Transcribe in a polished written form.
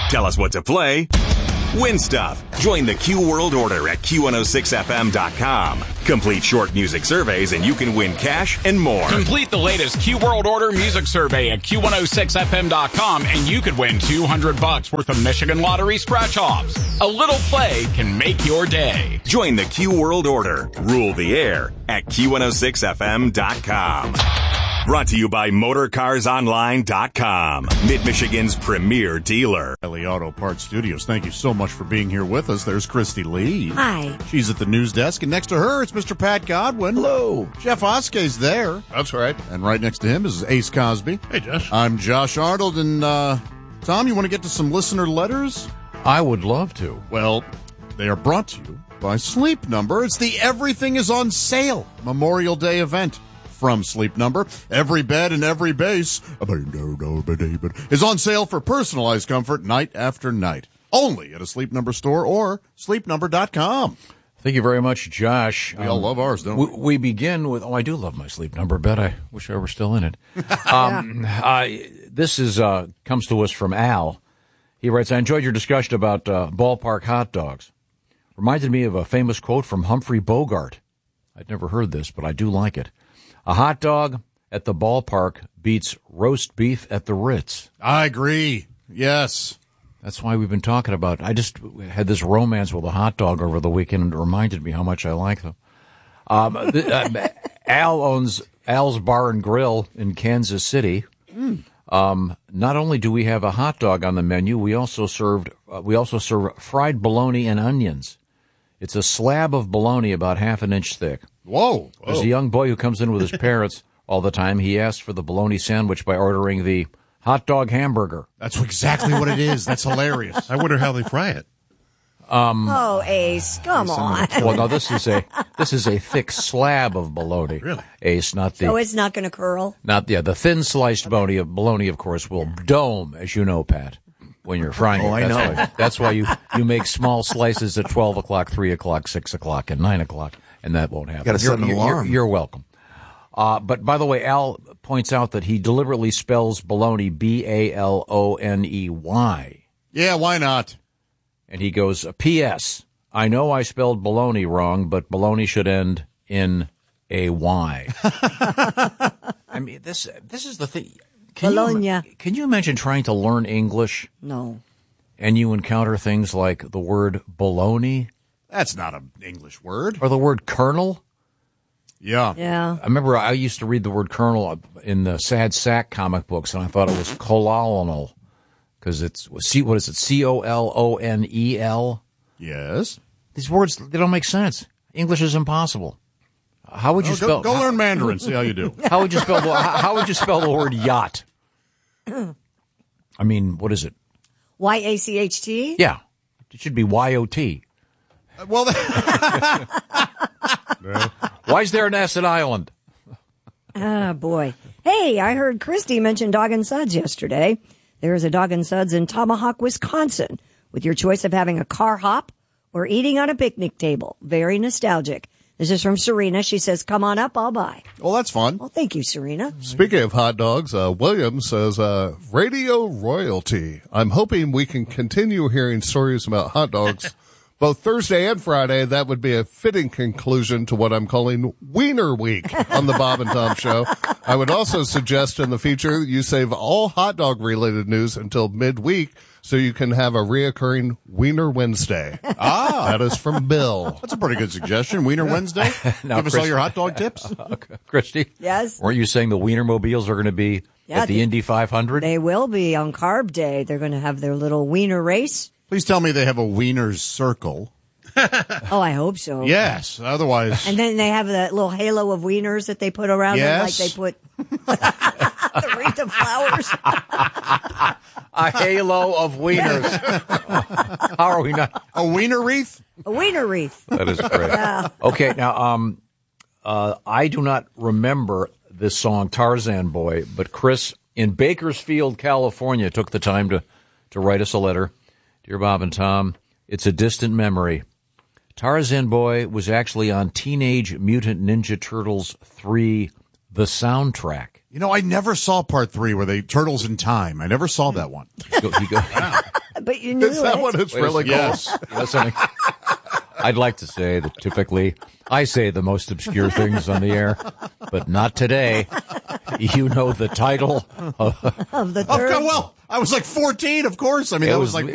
Tell us what to play. Win stuff. Join the Q World Order at Q106FM.com. Complete short music surveys and you can win cash and more. Complete the latest Q World Order music survey at Q106FM.com and you could win $200 worth of Michigan Lottery scratch-offs. A little play can make your day. Join the Q World Order. Rule the air at Q106FM.com. Brought to you by MotorCarsOnline.com, Mid-Michigan's premier dealer. O'Reilly Auto Parts Studios. Thank you so much for being here with us. There's Christy Lee. Hi. She's at the news desk, and next to her, it's Mr. Pat Godwin. Hello. Jeff Oskey's there. That's right. And right next to him is Ace Cosby. Hey, Josh. I'm Josh Arnold, and Tom, you want to get to some listener letters? I would love to. Well, they are brought to you by Sleep Number. It's the Everything is on Sale Memorial Day event. From Sleep Number, every bed and every base is on sale for personalized comfort night after night. Only at a Sleep Number store or sleepnumber.com. Thank you very much, Josh. We all love ours, don't we? We begin with, I do love my Sleep Number bed. I wish I were still in it. This is comes to us from Al. He writes, I enjoyed your discussion about ballpark hot dogs. Reminded me of a famous quote from Humphrey Bogart. I'd never heard this, but I do like it. A hot dog at the ballpark beats roast beef at the Ritz. I agree. Yes. That's why we've been talking about. I just had this romance with a hot dog over the weekend, and it reminded me how much I like them. Al owns Al's Bar and Grill in Kansas City. Not only do we have a hot dog on the menu, we also serve fried bologna and onions. It's a slab of bologna about half an inch thick. Whoa. There's a young boy who comes in with his parents all the time. He asks for the bologna sandwich by ordering the hot dog hamburger. That's exactly what it is. That's hilarious. I wonder how they fry it. Oh, Ace, come on. Well, no, this is a thick slab of bologna. Really? Ace, not the. So it's not going to curl? The thin sliced bologna, of course, will dome, as you know, Pat, when you're frying it. I know. That's why you make small slices at 12 o'clock, 3 o'clock, 6 o'clock, and 9 o'clock. And that won't happen. Got to set an alarm. You're welcome. But by the way, Al points out that he deliberately spells bologna Baloney. Yeah, why not? And he goes, P.S. I know I spelled bologna wrong, but bologna should end in a Y. I mean, this is the thing. Bologna. Can you imagine trying to learn English? No. And you encounter things like the word bologna? That's not an English word. Or the word kernel? Yeah. Yeah. I remember I used to read the word kernel in the Sad Sack comic books, and I thought it was colonel, because it's, what is it, C-O-L-O-N-E-L? Yes. These words, they don't make sense. English is impossible. How would you spell? Go learn Mandarin. See how you do. How would you spell? How would you spell the word yacht? I mean, what is it? Y-A-C-H-T? Yeah, it should be Y-O-T. Well, Why is there an S in Island? Ah, boy. Hey, I heard Christy mention Dog and Suds yesterday. There's a Dog and Suds in Tomahawk, Wisconsin, with your choice of having a car hop or eating on a picnic table. Very nostalgic. This is from Serena. She says, come on up, I'll buy. well, that's fun. Well, thank you, Serena. Speaking of hot dogs, William says, radio royalty. I'm hoping we can continue hearing stories about hot dogs both Thursday and Friday. That would be a fitting conclusion to what I'm calling Wiener Week on the Bob and Tom Show. I would also suggest in the future you save all hot dog related news until midweek so you can have a reoccurring Wiener Wednesday. That is from Bill. That's a pretty good suggestion. Wiener Wednesday. Now, Give us all your hot dog tips. Christy? Yes? Weren't you saying the Wienermobiles are going to be at the Indy 500? They will be on Carb Day. They're going to have their little wiener race. Please tell me they have a Wiener's Circle. Oh, I hope so. Yes. Otherwise. And then they have that little halo of wieners that they put around them, like Yes. they put the wreath of flowers. A halo of wieners. How are we not? A Wiener wreath? A wiener wreath. That is great. Yeah. Okay, now, I do not remember this song, Tarzan Boy, but Chris in Bakersfield, California, took the time to write us a letter. Dear Bob and Tom, it's a distant memory. Tarzan Boy was actually on Teenage Mutant Ninja Turtles 3, the soundtrack. You know, I never saw part 3 where they Turtles in Time. I never saw that one. But you knew Is that it. what it's really called? Yes. Listen, I'd like to say that typically I say the most obscure things on the air, but not today. You know the title Of the third. Well, I was like 14, of course. I mean, that was like